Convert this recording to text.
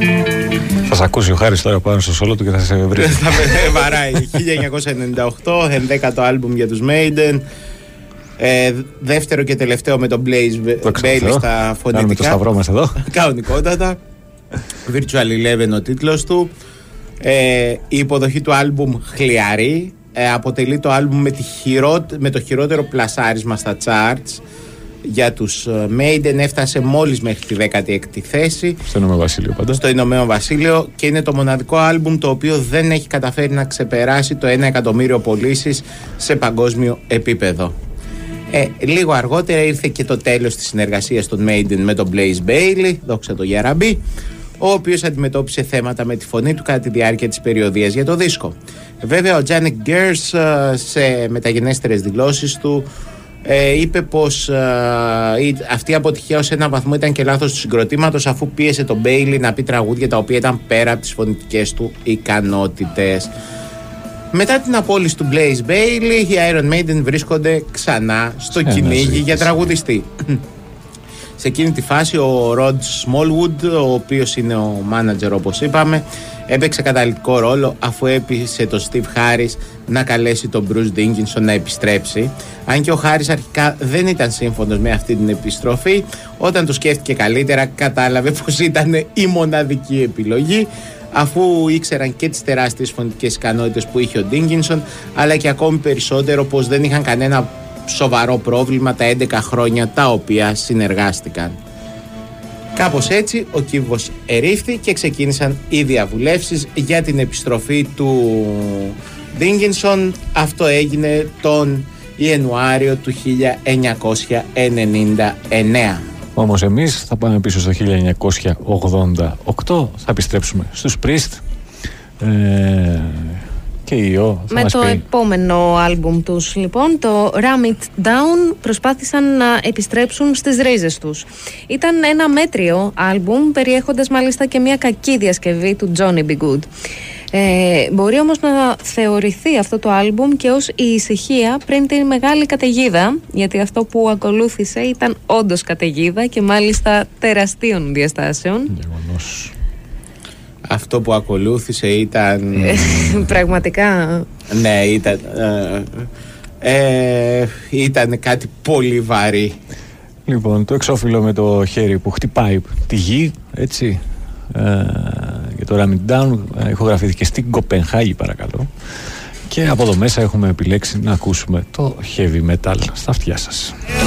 Θα σε ακούσει ο Χάρης τώρα πάνω στο σόλο του και θα σε βρει. Θα με βαράει. 1998, 11ο άλμπουμ για τους Maiden. Δεύτερο και τελευταίο με τον Blaze Bayley στα φωνητικά. Κάνουμε το σταυρό μας εδώ. Κανονικότατα. Virtual Eleven ο τίτλος του. Η υποδοχή του άλμπουμ χλιαρή. Αποτελεί το άλμπουμ με το χειρότερο πλασάρισμα στα charts για τους Maiden. Έφτασε μόλις μέχρι τη 16η θέση στο Ηνωμένο Βασίλειο πάντα. Στο Ηνωμένο Βασίλειο, και είναι το μοναδικό άλμπουμ το οποίο δεν έχει καταφέρει να ξεπεράσει το 1 εκατομμύριο πωλήσεις σε παγκόσμιο επίπεδο. Λίγο αργότερα ήρθε και το τέλος της συνεργασίας των Maiden με τον Blaze Bayley, δόξα τω Γιαραμπή, ο οποίος αντιμετώπισε θέματα με τη φωνή του κατά τη διάρκεια της περιοδίας για το δίσκο. Βέβαια, ο Τζάνεκ Γκέρς σε μεταγενέστερες δηλώσεις του είπε πως αυτή η αποτυχία ως ένα βαθμό ήταν και λάθος του συγκροτήματος, αφού πίεσε τον Bayley να πει τραγούδια τα οποία ήταν πέρα από τις φωνητικές του ικανότητες. Μετά την απόλυση του Blaze Bayley, οι Iron Maiden βρίσκονται ξανά στο κυνήγι για τραγουδιστή. Σε εκείνη τη φάση ο Rod Smallwood, ο οποίος είναι ο μάνατζερ όπως είπαμε, έπαιξε καταλυτικό ρόλο, αφού έπεισε τον Steve Harris να καλέσει τον Bruce Dickinson να επιστρέψει. Αν και ο Harris αρχικά δεν ήταν σύμφωνος με αυτή την επιστροφή, όταν το σκέφτηκε καλύτερα κατάλαβε πως ήταν η μοναδική επιλογή, αφού ήξεραν και τις τεράστιες φωνητικές ικανότητες που είχε ο Dickinson, αλλά και ακόμη περισσότερο πως δεν είχαν κανένα σοβαρό πρόβλημα τα 11 χρόνια τα οποία συνεργάστηκαν. Κάπως έτσι ο κύβος ερήφθη και ξεκίνησαν οι διαβουλεύσεις για την επιστροφή του Dickinson. Αυτό έγινε τον Ιανουάριο του 1999. Όμως εμείς θα πάμε πίσω στο 1988, θα επιστρέψουμε στους Priest και με το επόμενο άλμπουμ τους, λοιπόν, το Ram It Down, προσπάθησαν να επιστρέψουν στις ρίζες τους. Ήταν ένα μέτριο άλμπουμ, περιέχοντας μάλιστα και μια κακή διασκευή του Johnny B. Good. Μπορεί όμως να θεωρηθεί αυτό το άλμπουμ και ως η ησυχία πριν την μεγάλη καταιγίδα, γιατί αυτό που ακολούθησε ήταν όντως καταιγίδα και μάλιστα τεραστίων διαστάσεων. Γεγονός. Αυτό που ακολούθησε ήταν... Πραγματικά. Ναι, ήταν κάτι πολύ βαρύ. Λοιπόν, το εξώφυλλο με το χέρι που χτυπάει τη γη, έτσι, για το Ram It Down, ηχογραφήθηκε στην Κοπενχάγη, παρακαλώ. Και από εδώ μέσα έχουμε επιλέξει να ακούσουμε το heavy metal στα αυτιά σας.